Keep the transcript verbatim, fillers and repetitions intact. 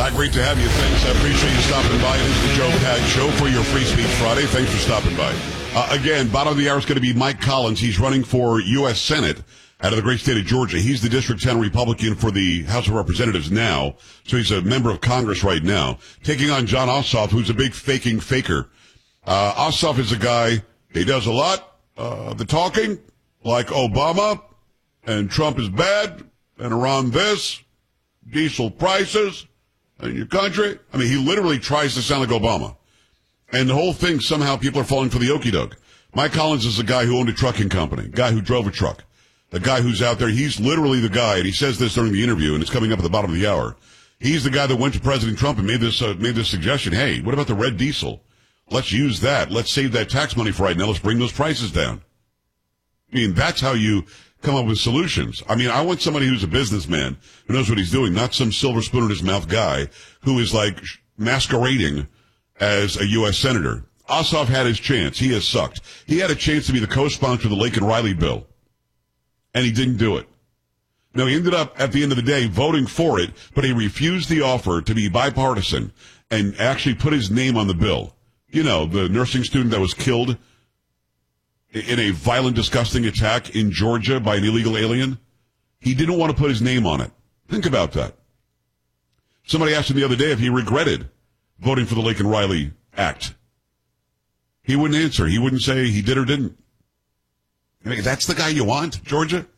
Hi, great to have you. Thanks. I appreciate you stopping by. It is the Joe Pag Show for your Free Speech Friday. Thanks for stopping by. Uh, again, bottom of the hour is going to be Mike Collins. He's running for U S Senate out of the great state of Georgia. He's the District ten Republican for the House of Representatives now, so he's a member of Congress right now, taking on Jon Ossoff, who's a big faking faker. Uh, Ossoff is a guy, he does a lot of uh, the talking, like Obama, and Trump is bad, and Iran this, diesel prices in your country. I mean, he literally tries to sound like Obama. And the whole thing, somehow people are falling for the okie doke. Mike Collins is a guy who owned a trucking company, a guy who drove a truck, a guy who's out there. He's literally the guy, and he says this during the interview, and it's coming up at the bottom of the hour. He's the guy that went to President Trump and made this uh, made this suggestion. Hey, what about the red diesel? Let's use that. Let's save that tax money for right now. Let's bring those prices down. I mean, that's how you come up with solutions. I mean, I want somebody who's a businessman who knows what he's doing, not some silver spoon in his mouth guy who is like masquerading as a U S senator. Ossoff had his chance. He has sucked. He had a chance to be the co-sponsor of the Laken Riley bill, and he didn't do it. No, he ended up, at the end of the day, voting for it, but he refused the offer to be bipartisan and actually put his name on the bill. You know, the nursing student that was killed in a violent, disgusting attack in Georgia by an illegal alien. He didn't want to put his name on it. Think about that. Somebody asked him the other day if he regretted voting for the Laken Riley Act. He wouldn't answer. He wouldn't say he did or didn't. I mean, that's the guy you want, Georgia?